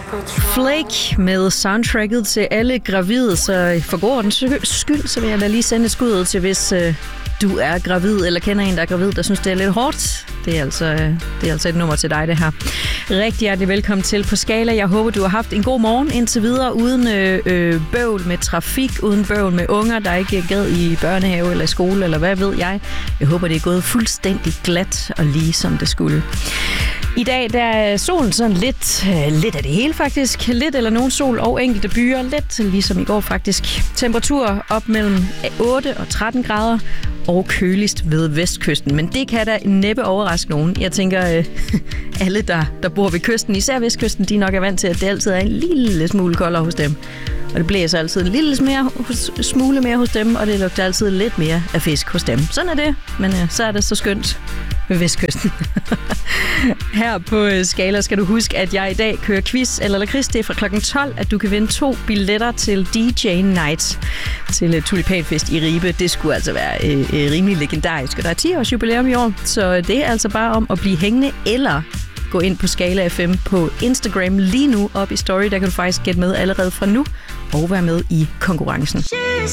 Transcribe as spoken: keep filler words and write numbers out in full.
Flake med soundtracket til alle gravide, så for god ordens skyld, så vil jeg da lige sende et skud ud til, hvis øh, du er gravid, eller kender en, der er gravid, der synes, det er lidt hårdt. Det er altså, det er altså et nummer til dig, det her. Rigtig hjertelig velkommen til på Skala. Jeg håber, du har haft en god morgen indtil videre, uden øh, øh, bøvl med trafik, uden bøvl med unger, der ikke gad i børnehave eller i skole, eller hvad ved jeg. Jeg håber, det er gået fuldstændig glat og lige som det skulle. I dag der er solen sådan lidt, øh, lidt af det hele faktisk. Lidt eller nogen sol og enkelte byer. Lidt ligesom i går faktisk. Temperatur op mellem otte og tretten grader og køligst ved vestkysten. Men det kan da næppe overraske nogen. Jeg tænker, øh, alle der, der bor ved kysten, især vestkysten, de nok er vant til, at det altid er en lille smule koldere hos dem. Og det blæser altid en lille mere, smule mere hos dem, og det lugter altid lidt mere af fisk hos dem. Sådan er det, men øh, så er det så skønt ved vestkysten. Her på Skala skal du huske, at jeg i dag kører quiz eller lakrids. Det er fra klokken tolv, at du kan vinde to billetter til D J Night til Tulipanfest i Ribe. Det skulle altså være øh, rimelig legendarisk, og der er ti års jubilæum i år, så det er altså bare om at blive hængende eller gå ind på Skala F M på Instagram lige nu op i story. Der kan du faktisk gætte med allerede fra nu og være med i konkurrencen.